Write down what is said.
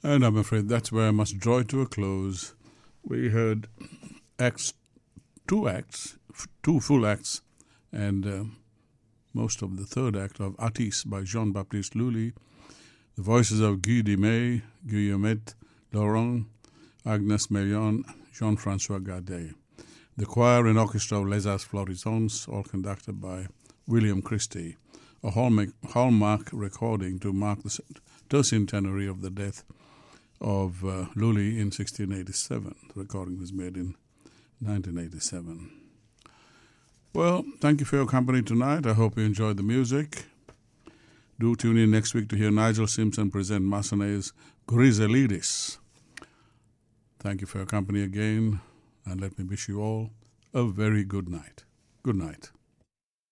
And I'm afraid that's where I must draw it to a close. We heard acts, two full acts, and most of the third act of Atis by Jean-Baptiste Lully, the voices of Guy Dimay, Guillaumet Laurent, Agnes Melion, Jean-François Gadet. The choir and orchestra of Les As Florissants, all conducted by William Christie, a hallmark recording to mark the tercentenary of the death of Lully in 1687. The recording was made in 1987. Well, thank you for your company tonight. I hope you enjoyed the music. Do tune in next week to hear Nigel Simpson present Massenet's Griselidis. Thank you for your company again, and let me wish you all a very good night. Good night.